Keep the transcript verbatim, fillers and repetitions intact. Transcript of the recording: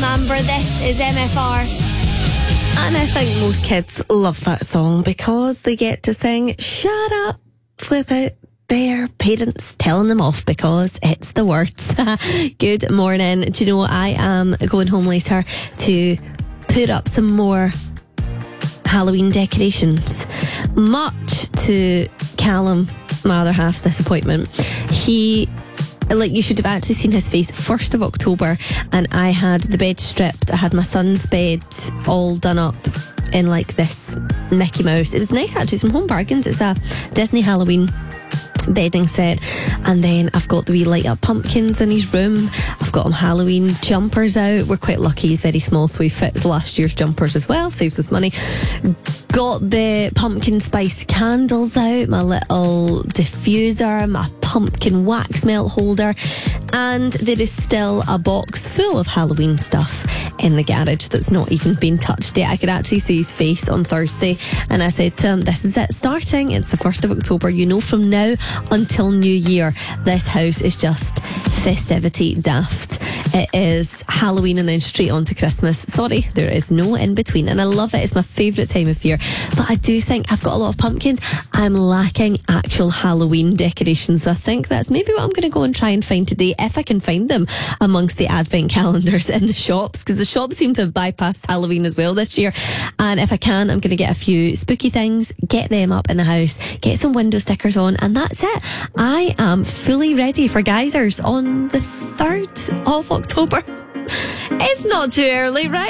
Amber. This is M F R. And I think most kids love that song because they get to sing Shut Up without their parents telling them off because it's the words. Good morning. Do you know, I am going home later to put up some more Halloween decorations, much to Callum, my other half's disappointment. He, like, you should have actually seen his face. First of October, and I had the bed stripped. I had my son's bed all done up in like this Mickey Mouse. It was nice actually, some Home Bargains. It's a Disney Halloween bedding set, and then I've got the wee light up pumpkins in his room. I've got him Halloween jumpers out. We're quite lucky, he's very small, so he fits last year's jumpers as well, saves us money. Got the pumpkin spice candles out, my little diffuser, my pumpkin wax melt holder, and there is still a box full of Halloween stuff in the garage that's not even been touched yet. I could actually see his face on Thursday, and I said to him, this is it starting, it's the first of October, you know, from now until New Year this house is just festivity daft. It is Halloween and then straight on to Christmas. Sorry, there is no in between, and I love it. It's my favourite time of year, but I do think I've got a lot of pumpkins. I'm lacking actual Halloween decorations, so I think that's maybe what I'm going to go and try and find today, if I can find them amongst the advent calendars in the shops, because the shops seem to have bypassed Halloween as well this year. And if I can, I'm going to get a few spooky things, get them up in the house, get some window stickers on, and that's it. I am fully ready for Geysers on the third of October. It's not too early, right?